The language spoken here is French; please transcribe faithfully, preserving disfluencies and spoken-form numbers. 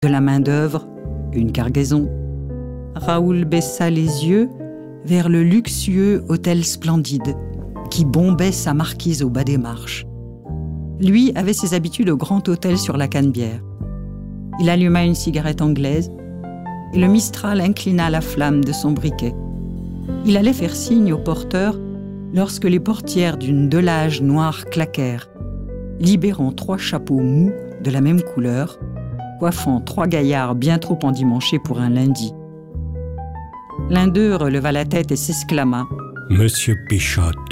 de la main-d'œuvre, une cargaison. Raoul baissa les yeux vers le luxueux hôtel splendide qui bombait sa marquise au bas des marches. Lui avait ses habitudes au grand hôtel sur la Canebière. Il alluma une cigarette anglaise et le Mistral inclina la flamme de son briquet. Il allait faire signe au porteur lorsque les portières d'une Delage noire claquèrent, libérant trois chapeaux mous de la même couleur, coiffant trois gaillards bien trop endimanchés pour un lundi. L'un d'eux releva la tête et s'exclama : « Monsieur Péchotte !»